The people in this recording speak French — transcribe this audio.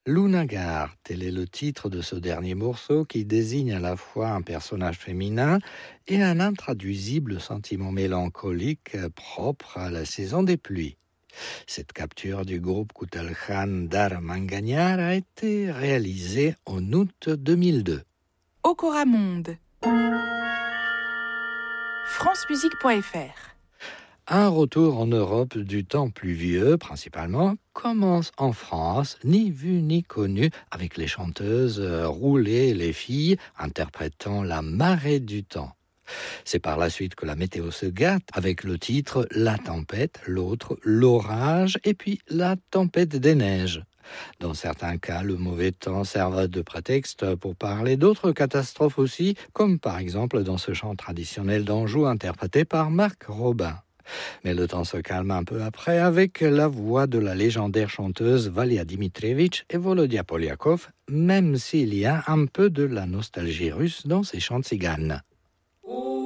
Lunagar, tel est le titre de ce dernier morceau qui désigne à la fois un personnage féminin et un intraduisible sentiment mélancolique propre à la saison des pluies. Cette capture du groupe Kutalkan Dar Manganyar a été réalisée en août 2002. Okora Monde. francemusique.fr. Un retour en Europe du temps pluvieux, principalement, commence en France, ni vu ni connu, avec les chanteuses Roulé et les filles interprétant La marée du temps. C'est par la suite que la météo se gâte avec le titre La tempête, l'autre L'orage et puis La tempête des neiges. Dans certains cas, le mauvais temps sert de prétexte pour parler d'autres catastrophes aussi, comme par exemple dans ce chant traditionnel d'Anjou interprété par Marc Robin. Mais le temps se calme un peu après avec la voix de la légendaire chanteuse Valia Dimitrievich et Volodya Polyakov, même s'il y a un peu de la nostalgie russe dans ces chants tziganes.